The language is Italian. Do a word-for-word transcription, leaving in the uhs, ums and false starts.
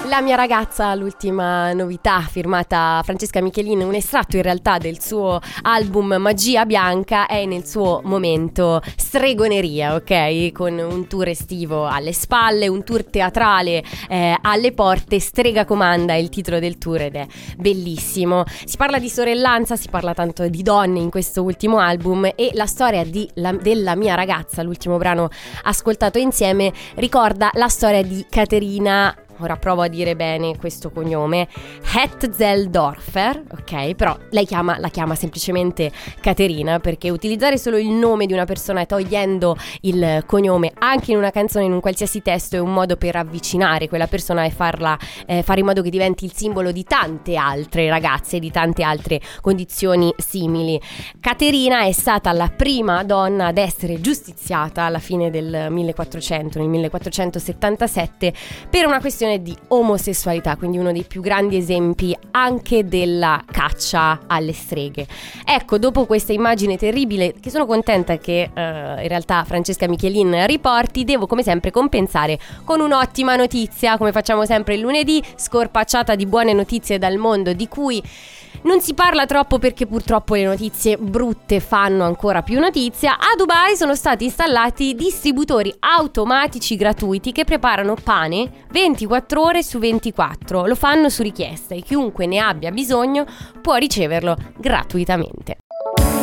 La mia ragazza, l'ultima novità firmata Francesca Michelin, un estratto in realtà del suo album Magia Bianca, è nel suo momento stregoneria, ok? Con un tour estivo alle spalle, un tour teatrale eh, alle porte. Strega comanda è il titolo del tour ed è bellissimo. Si parla di sorellanza, si parla tanto di donne in questo ultimo album, e la storia di la, della mia ragazza, l'ultimo brano ascoltato insieme, ricorda la storia di Caterina. Ora provo a dire bene questo cognome, Hetzeldorfer, ok? Però lei chiama, la chiama semplicemente Caterina, perché utilizzare solo il nome di una persona e togliendo il cognome anche in una canzone, in un qualsiasi testo, è un modo per avvicinare quella persona e farla eh, fare in modo che diventi il simbolo di tante altre ragazze, di tante altre condizioni simili. Caterina è stata la prima donna ad essere giustiziata alla fine del millequattrocento, nel millequattrocentosettantasette, per una questione di omosessualità, quindi uno dei più grandi esempi anche della caccia alle streghe. Ecco, dopo questa immagine terribile, che sono contenta che uh, in realtà Francesca Michelin riporti, devo come sempre compensare con un'ottima notizia, come facciamo sempre il lunedì, scorpacciata di buone notizie dal mondo di cui non si parla troppo perché purtroppo le notizie brutte fanno ancora più notizia. A Dubai sono stati installati distributori automatici gratuiti che preparano pane ventiquattro ore su ventiquattro. Lo fanno su richiesta e chiunque ne abbia bisogno può riceverlo gratuitamente.